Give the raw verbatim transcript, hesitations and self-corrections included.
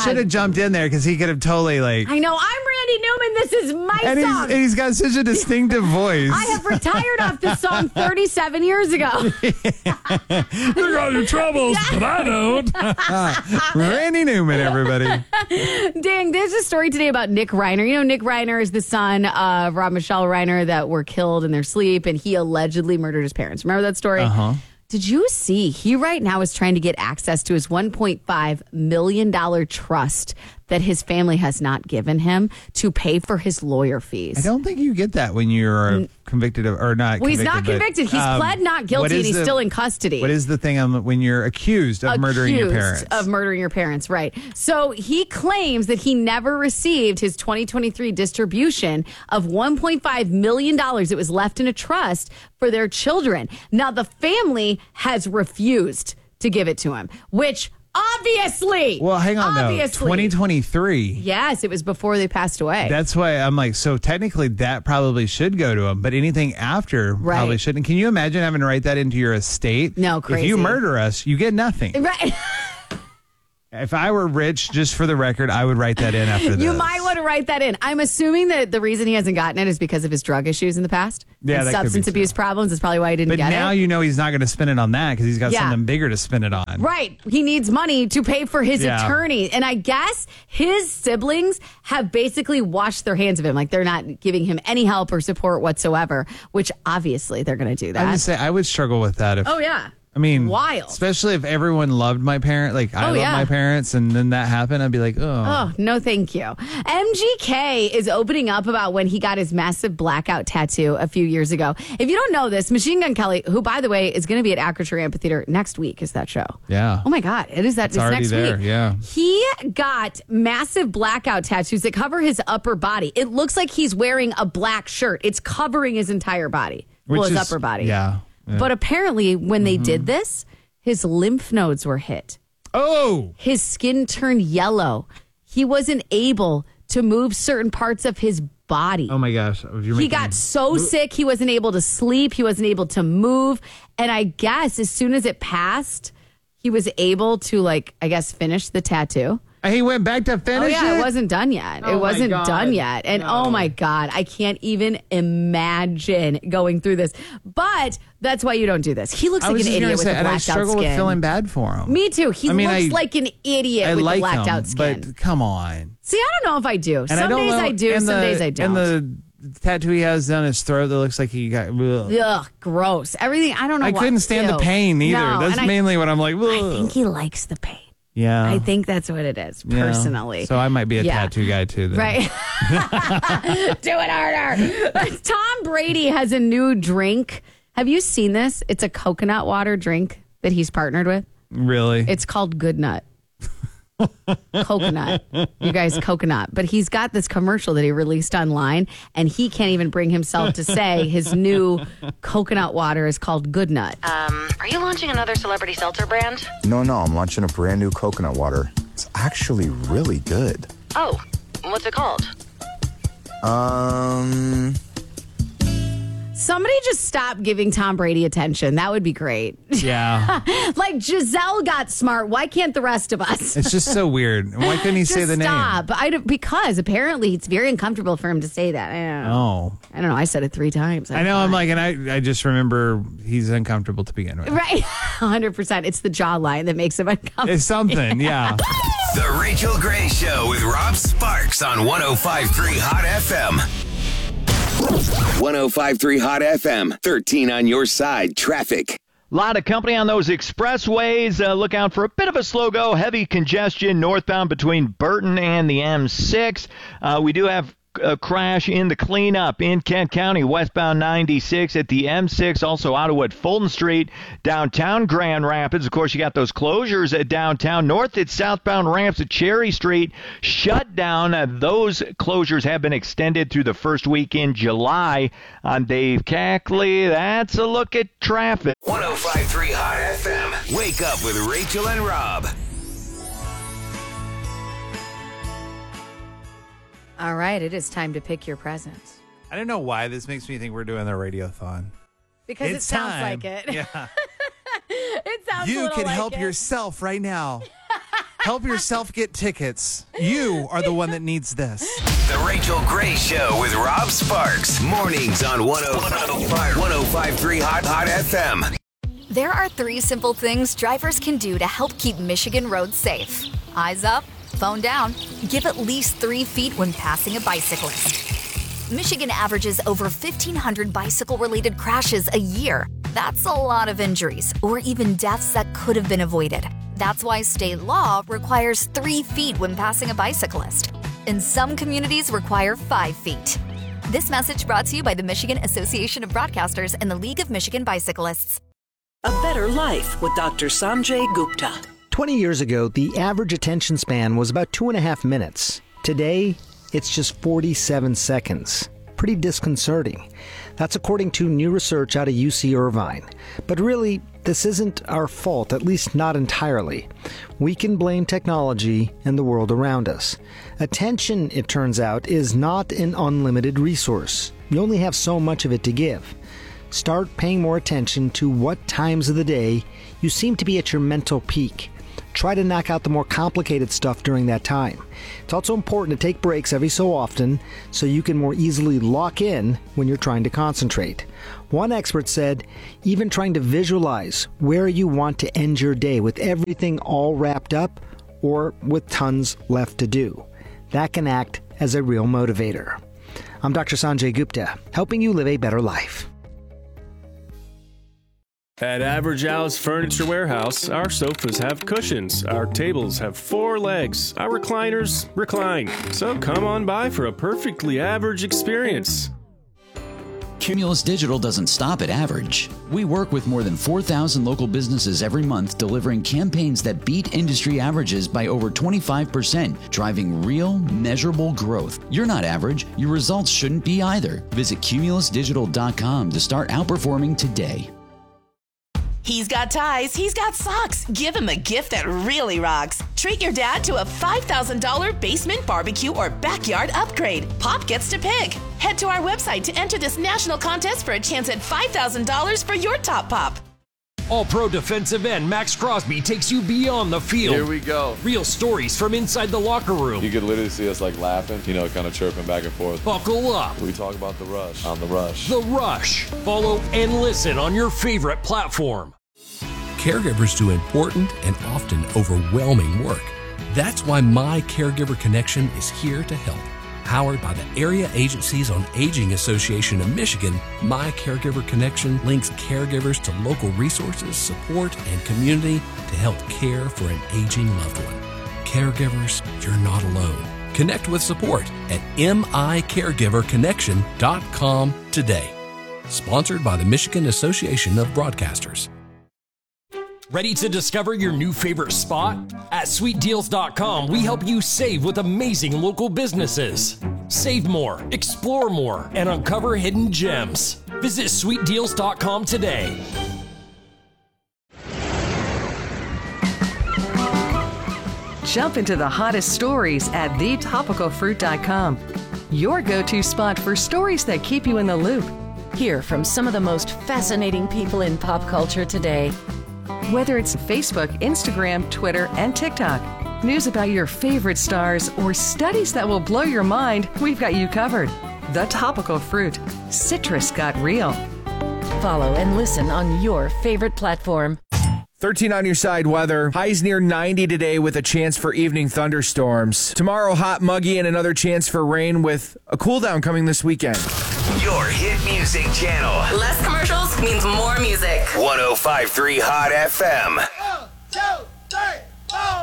should have jumped in there because he could have totally like. I know. I'm Randy Newman. This is my and song. He's, and he's got such a distinctive voice. I have retired off this song thirty-seven years ago. You got your troubles, but I don't. Randy Newman, everybody. Dang, there's a story today about Nick Reiner. You know, Nick Reiner is the son of Rob Michelle Reiner that were killed in their sleep, and he allegedly murdered his parents. Remember that story? Uh-huh. Did you see he right now is trying to get access to his one point five million dollars trust that his family has not given him to pay for his lawyer fees? I don't think you get that when you're convicted of, or not Well, convicted. he's not but, convicted. He's um, pled not guilty, and he's the, still in custody. What is the thing um, when you're accused of accused murdering your parents? Of murdering your parents, right. So he claims that he never received his twenty twenty-three distribution of one point five million dollars. It was left in a trust for their children. Now, the family has refused to give it to him, which obviously. Well, hang on, obviously, though. twenty twenty-three. Yes, it was before they passed away. That's why I'm like, so technically that probably should go to him, but anything after Right. probably shouldn't. Can you imagine having to write that into your estate? No, If crazy. you murder us, you get nothing. Right. If I were rich, just for the record, I would write that in after this. You might want to write that in. I'm assuming that the reason he hasn't gotten it is because of his drug issues in the past. Yeah, and that could be substance true. abuse problems is probably why he didn't But get now it. you know he's not going to spend it on that because he's got Yeah. something bigger to spend it on. Right. He needs money to pay for his Yeah. attorney. And I guess his siblings have basically washed their hands of him. Like they're not giving him any help or support whatsoever, which obviously they're going to do that. I would say I would struggle with that if. Oh, yeah. I mean, Wild. Especially if everyone loved my parent, like I Oh, love yeah. my parents, and then that happened, I'd be like, oh. Oh, no, thank you. M G K is opening up about when he got his massive blackout tattoo a few years ago. If you don't know this, Machine Gun Kelly, who, by the way, is going to be at Aperture Amphitheater next week, is that show. Yeah. Oh, my God. It is that It's it's already next there, week. yeah. He got massive blackout tattoos that cover his upper body. It looks like he's wearing a black shirt. It's covering his entire body. Which well, his is- upper body. Yeah. yeah. But apparently, when they Mm-hmm. did this, his lymph nodes were hit. Oh! His skin turned yellow. He wasn't able to move certain parts of his body. Oh my gosh. You're He making got me- so sick, he wasn't able to sleep. He wasn't able to move. And I guess as soon as it passed, he was able to, like, I guess, finish the tattoo. He went back to finish Oh, yeah, it? it wasn't done yet. Oh, it my wasn't God. done yet. And No. oh my God, I can't even imagine going through this. But that's why you don't do this. He looks I like was an just idiot gonna with say, a and I blacked out struggle skin. with feeling bad for him. Me too. He I mean, looks I- like an idiot I with like a blacked him, out skin. but come on. See, I don't know if I do. And some I don't days know, I do, and some the, days I don't. And the tattoo he has down his throat that looks like he got. Ugh. Ugh, gross. Everything, I don't know I what- couldn't stand ew. the pain either. No, That's and I- mainly what I'm like. I Ugh. think he likes the pain. Yeah. I think that's what it is, Yeah. personally. So I might be a Yeah. tattoo guy too. Then. Right. Do it harder. Tom Brady has a new drink. Have you seen this? It's a coconut water drink that he's partnered with. Really? It's called Good Nut. Coconut. You guys, coconut. But he's got this commercial that he released online, and he can't even bring himself to say his new coconut water is called Good Nut. Um, are you launching another celebrity seltzer brand? No, no, I'm launching a brand new coconut water. It's actually really good. Oh, what's it called? Um, Somebody just stop giving Tom Brady attention. That would be great. Yeah. Like Giselle got smart. Why can't the rest of us? It's just so weird. Why couldn't he Just say the stop. I don't, because apparently it's very uncomfortable for him to say that. I don't name? know. Oh. I don't know. I said it three times. I know. I'm like, and I, I just remember he's uncomfortable to begin with. Right. one hundred percent. It's the jawline that makes him uncomfortable. It's something. Yeah. The Rachel Gray Show with Rob Sparks on one oh five point three Hot F M. one oh five point three Hot F M. thirteen on your side. Traffic. A lot of company on those expressways. Uh, look out for a bit of a slow go. Heavy congestion northbound between Burton and the M six. Uh, we do have a crash in the cleanup in Kent County, westbound ninety-six at the M six, also out of what Fulton Street, downtown Grand Rapids. Of course, you got those closures at downtown. North at southbound ramps at Cherry Street shut down. Uh, those closures have been extended through the first week in July. I'm Dave Cackley. That's a look at traffic. one oh five point three Hot F M. Wake up with Rachel and Rob. All right. It is time to pick your presents. I don't know why this makes me think we're doing the radiothon. Because It's it sounds time. like it. Yeah. It sounds a You little can like help it. yourself right now. Help yourself get tickets. You are the one that needs this. The Rachel Gray Show with Rob Sparks. Mornings on one oh five point three Hot Hot F M. There are three simple things drivers can do to help keep Michigan roads safe. Eyes up, phone down, give at least three feet when passing a bicyclist. Michigan averages over fifteen hundred bicycle-related crashes a year. That's a lot of injuries, or even deaths that could have been avoided. That's why state law requires three feet when passing a bicyclist. And some communities require five feet. This message brought to you by the Michigan Association of Broadcasters and the League of Michigan Bicyclists. A Better Life with Doctor Sanjay Gupta. twenty years ago, the average attention span was about two and a half minutes. Today, it's just forty-seven seconds. Pretty disconcerting. That's according to new research out of U C Irvine. But really, this isn't our fault, at least not entirely. We can blame technology and the world around us. Attention, it turns out, is not an unlimited resource. You only have so much of it to give. Start paying more attention to what times of the day you seem to be at your mental peak. Try to knock out the more complicated stuff during that time. It's also important to take breaks every so often so you can more easily lock in when you're trying to concentrate. One expert said, even trying to visualize where you want to end your day with everything all wrapped up or with tons left to do. That can act as a real motivator. I'm Doctor Sanjay Gupta, helping you live a better life. At Average Al's Furniture Warehouse, our sofas have cushions, our tables have four legs, our recliners recline. So come on by for a perfectly average experience. Cumulus Digital doesn't stop at average. We work with more than four thousand local businesses every month, delivering campaigns that beat industry averages by over twenty-five percent, driving real, measurable growth. You're not average. Your results shouldn't be either. Visit cumulus digital dot com to start outperforming today. He's got ties, he's got socks. Give him a gift that really rocks. Treat your dad to a five thousand dollars basement barbecue or backyard upgrade. Pop gets to pick. Head to our website to enter this national contest for a chance at five thousand dollars for your top pop. All-Pro defensive end Max Crosby takes you beyond the field. Here we go. Real stories from inside the locker room. You could literally see us like laughing, you know, kind of chirping back and forth. Buckle up. We talk about The Rush on The Rush. The Rush. Follow and listen on your favorite platform. Caregivers do important and often overwhelming work. That's why My Caregiver Connection is here to help. Powered by the Area Agencies on Aging Association of Michigan, My Caregiver Connection links caregivers to local resources, support, and community to help care for an aging loved one. Caregivers, you're not alone. Connect with support at m i caregiver connection dot com today. Sponsored by the Michigan Association of Broadcasters. Ready to discover your new favorite spot? At sweet deals dot com, we help you save with amazing local businesses. Save more, explore more, and uncover hidden gems. Visit sweet deals dot com today. Jump into the hottest stories at the topical fruit dot com. Your go-to spot for stories that keep you in the loop. Hear from some of the most fascinating people in pop culture today. Whether it's Facebook, Instagram, Twitter, and TikTok, news about your favorite stars, or studies that will blow your mind, we've got you covered. The Topical Fruit. Citrus got real. Follow and listen on your favorite platform. thirteen on your side weather. Highs near ninety today with a chance for evening thunderstorms. Tomorrow, hot, muggy, and another chance for rain with a cool down coming this weekend. Your hit music channel. Less commercials means more music. one oh five point three Hot F M.